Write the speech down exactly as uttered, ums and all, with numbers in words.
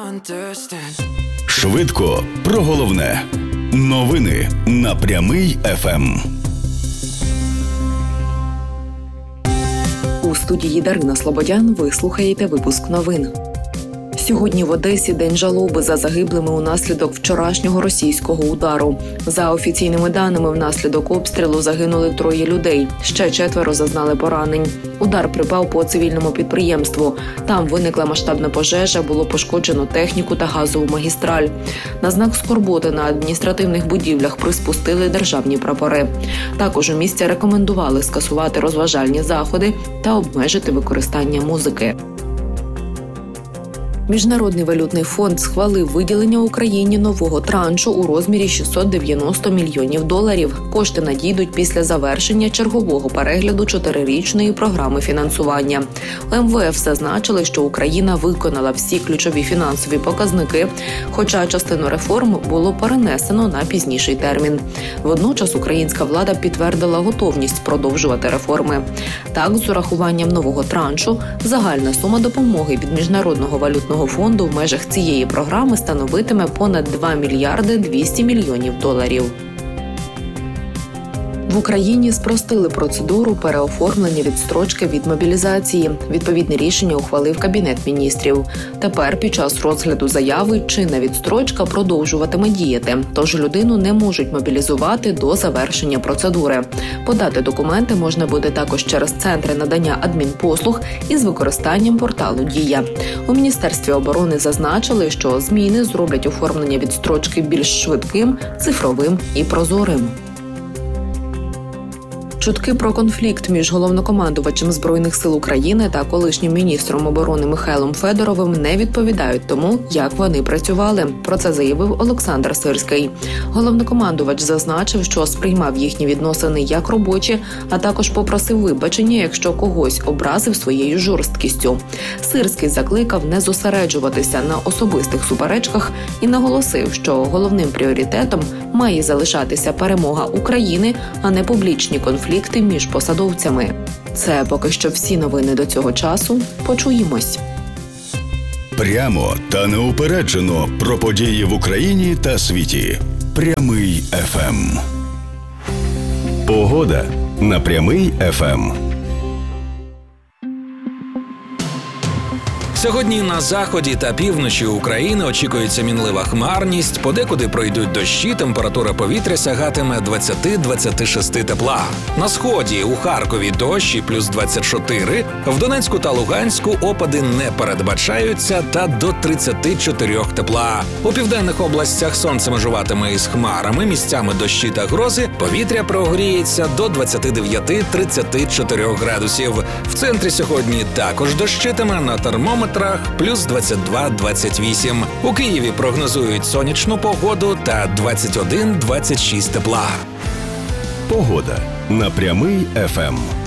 Швидко про головне. Новини на Прямий еф ем. У студії Дарина Слободян ви слухаєте випуск новин. Сьогодні в Одесі день жалоби за загиблими унаслідок вчорашнього російського удару. За офіційними даними, внаслідок обстрілу загинули троє людей. Ще четверо зазнали поранень. Удар припав по цивільному підприємству. Там виникла масштабна пожежа, було пошкоджено техніку та газову магістраль. На знак скорботи на адміністративних будівлях приспустили державні прапори. Також у місті рекомендували скасувати розважальні заходи та обмежити використання музики. Міжнародний валютний фонд схвалив виділення Україні нового траншу у розмірі шістсот дев'яносто мільйонів доларів. Кошти надійдуть після завершення чергового перегляду чотирирічної програми фінансування. У ем ве еф зазначили, що Україна виконала всі ключові фінансові показники, хоча частину реформ було перенесено на пізніший термін. Водночас українська влада підтвердила готовність продовжувати реформи. Так, з урахуванням нового траншу, загальна сума допомоги від Міжнародного валютного фонду в межах цієї програми становитиме понад два мільярди двісті мільйонів доларів. В Україні спростили процедуру переоформлення відстрочки від мобілізації. Відповідне рішення ухвалив Кабінет міністрів. Тепер під час розгляду заяви чинна відстрочка продовжуватиме діяти, тож людину не можуть мобілізувати до завершення процедури. Подати документи можна буде також через центри надання адмінпослуг із використанням порталу «Дія». У Міністерстві оборони зазначили, що зміни зроблять оформлення відстрочки більш швидким, цифровим і прозорим. Чутки про конфлікт між головнокомандувачем Збройних сил України та колишнім міністром оборони Михайлом Федоровим не відповідають тому, як вони працювали. Про це заявив Олександр Сирський. Головнокомандувач зазначив, що сприймав їхні відносини як робочі, а також попросив вибачення, якщо когось образив своєю жорсткістю. Сирський закликав не зосереджуватися на особистих суперечках і наголосив, що головним пріоритетом має залишатися перемога України, а не публічні конфлікти між посадовцями. Це поки що всі новини до цього часу. Почуємось. Прямо та неупереджено про події в Україні та світі. Прямий еф ем. Погода на Прямий еф ем. Сьогодні на заході та півночі України очікується мінлива хмарність, подекуди пройдуть дощі, температура повітря сягатиме двадцять-двадцять шість тепла. На сході у Харкові дощі плюс двадцять чотири, в Донецьку та Луганську опади не передбачаються та до тридцять чотири тепла. У південних областях сонце межуватиме із хмарами, місцями дощі та грози, повітря прогріється до двадцять дев'ять - тридцять чотири градусів. В центрі сьогодні також дощитиме, на термометрах плюс двадцять два - двадцять вісім. У Києві прогнозують сонячну погоду та двадцять один - двадцять шість тепла. Погода на Прямий еф ем.